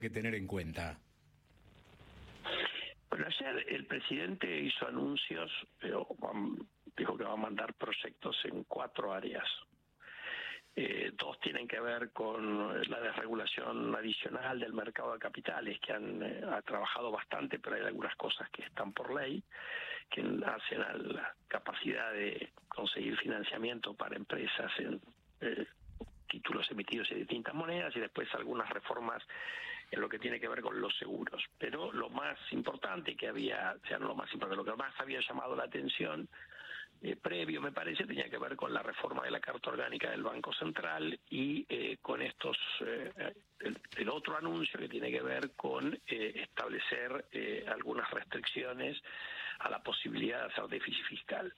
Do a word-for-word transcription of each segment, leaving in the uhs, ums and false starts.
que tener en cuenta? Bueno, ayer el presidente hizo anuncios, pero dijo que va a mandar proyectos en cuatro áreas. Eh, dos tienen que ver con la desregulación adicional del mercado de capitales, que han eh, ha trabajado bastante, pero hay algunas cosas que están por ley, que hacen a la capacidad de conseguir financiamiento para empresas en eh, títulos emitidos en distintas monedas, y después algunas reformas en lo que tiene que ver con los seguros. Pero lo más importante que había, o sea, no lo más importante, lo que más había llamado la atención Eh, previo, me parece, tenía que ver con la reforma de la Carta Orgánica del Banco Central y eh, con estos, eh, el, el otro anuncio que tiene que ver con eh, establecer eh, algunas restricciones a la posibilidad de hacer déficit fiscal.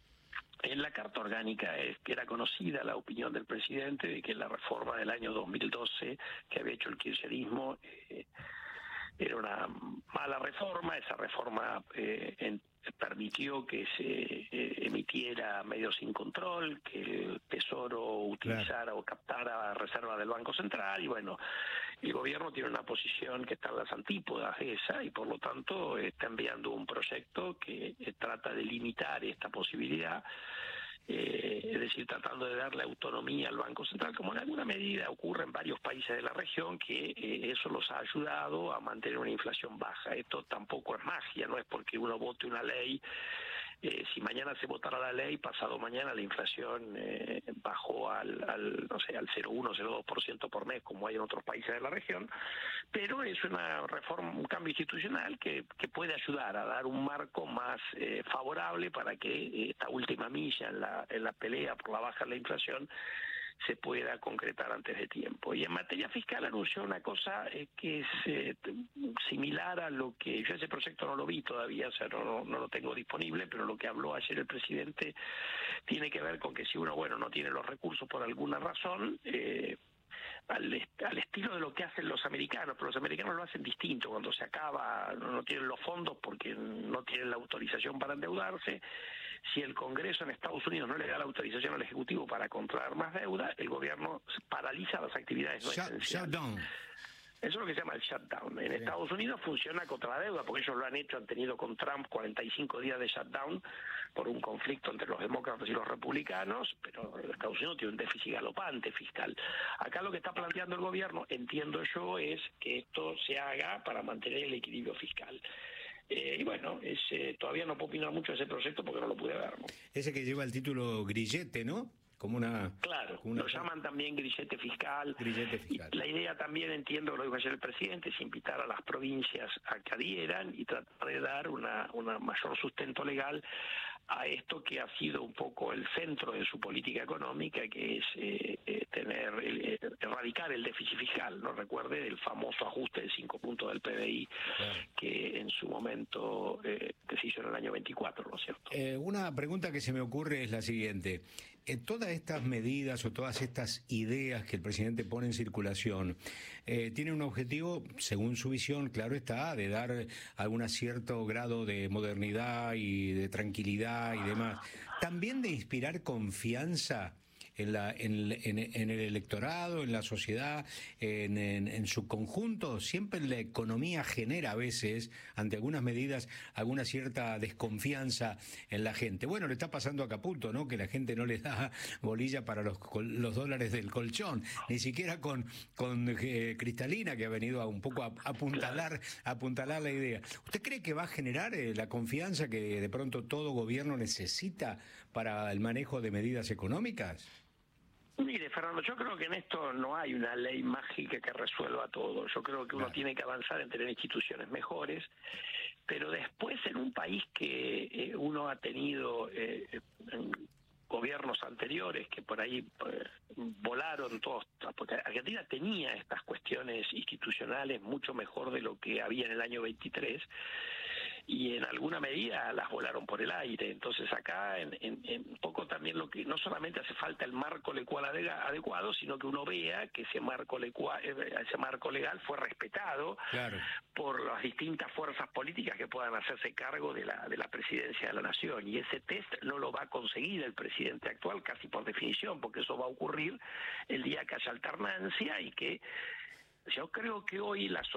En la Carta Orgánica es que era conocida la opinión del presidente de que la reforma del año dos mil doce que había hecho el kirchnerismo eh, era una mala reforma. Esa reforma eh, en, permitió que se eh, emitiera medio sin control, que el Tesoro utilizara claro. o captara reservas del Banco Central, y bueno, el gobierno tiene una posición que está en las antípodas de esa, y por lo tanto está enviando un proyecto que eh, trata de limitar esta posibilidad. Eh, es decir, tratando de darle autonomía al Banco Central, como en alguna medida ocurre en varios países de la región, que eh, eso los ha ayudado a mantener una inflación baja. Esto tampoco es magia, no es porque uno vote una ley. Eh, si mañana se votara la ley, pasado mañana la inflación eh, bajó al, al, no sé, al cero coma uno, cero coma dos por ciento por mes, como hay en otros países de la región, pero es una reforma, un cambio institucional que, que puede ayudar a dar un marco más eh, favorable para que esta última milla en la, en la pelea por la baja de la inflación se pueda concretar antes de tiempo. Y en materia fiscal anunció una cosa eh, que es eh, similar a lo que yo ese proyecto no lo vi todavía, o sea, no, no, no lo tengo disponible, pero lo que habló ayer el presidente tiene que ver con que si uno, bueno, no tiene los recursos por alguna razón, eh, Al, al estilo de lo que hacen los americanos, pero los americanos lo hacen distinto. Cuando se acaba, no, no tienen los fondos porque no tienen la autorización para endeudarse. Si el Congreso en Estados Unidos no le da la autorización al Ejecutivo para contraer más deuda, el gobierno paraliza las actividades no Shut, esenciales. Shutdown. Eso es lo que se llama el shutdown. En sí. Estados Unidos funciona contra la deuda, porque ellos lo han hecho, han tenido con Trump cuarenta y cinco días de shutdown por un conflicto entre los demócratas y los republicanos, pero Estados Unidos tiene un déficit galopante fiscal. Acá lo que está planteando el gobierno, entiendo yo, es que esto se haga para mantener el equilibrio fiscal. Eh, y bueno, es, eh, todavía no puedo opinar mucho de ese proyecto porque no lo pude ver, ¿no? Ese que lleva el título grillete, ¿no? Como una... Claro, como una... lo llaman también grillete fiscal. Grillete fiscal. Y la idea también, entiendo, lo dijo ayer el presidente, es invitar a las provincias a que adhieran y tratar de dar una, una mayor sustento legal a esto que ha sido un poco el centro de su política económica, que es eh, eh, tener eh, erradicar el déficit fiscal. No recuerde el famoso ajuste de cinco puntos del P B I, claro, que en su momento eh, se hizo en el año veinticuatro, ¿no es cierto? Eh, una pregunta que se me ocurre es la siguiente. En todas estas medidas o todas estas ideas que el presidente pone en circulación, eh, tiene un objetivo, según su visión, claro está, de dar algún cierto grado de modernidad y de tranquilidad y demás. También de inspirar confianza en, la, en, en, en el electorado, en la sociedad, en, en, en su conjunto. Siempre la economía genera a veces, ante algunas medidas, alguna cierta desconfianza en la gente. Bueno, le está pasando a Caputo, ¿no? Que la gente no le da bolilla para los, los dólares del colchón, ni siquiera con, con eh, Cristalina, que ha venido a un poco a, a apuntalar, a apuntalar la idea. ¿Usted cree que va a generar eh, la confianza que de pronto todo gobierno necesita para el manejo de medidas económicas? Mire, Fernando, yo creo que en esto no hay una ley mágica que resuelva todo. Yo creo que uno claro. tiene que avanzar en tener instituciones mejores, pero después en un país que eh, uno ha tenido eh, en gobiernos anteriores que por ahí eh, volaron todos, porque Argentina tenía estas cuestiones institucionales mucho mejor de lo que había en el año veintitrés, y en alguna medida las volaron por el aire. Entonces acá en, en, en poco también lo que no solamente hace falta el marco legal adecuado, sino que uno vea que ese marco legal, ese marco legal fue respetado claro. por las distintas fuerzas políticas que puedan hacerse cargo de la de la presidencia de la nación, y ese test no lo va a conseguir el presidente actual casi por definición, porque eso va a ocurrir el día que haya alternancia y que Yo creo que hoy la